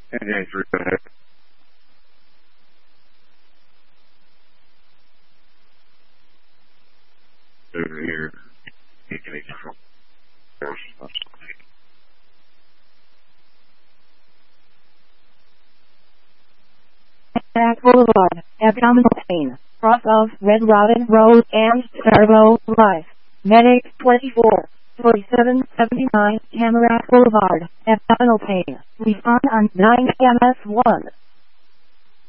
And then through the over here, you can make some Back Boulevard, abdominal pain, cross of Red Robin Road and Turbo Life. Medic 24, 4779, Tamarack Boulevard, abdominal pain. Respond on 9MS1.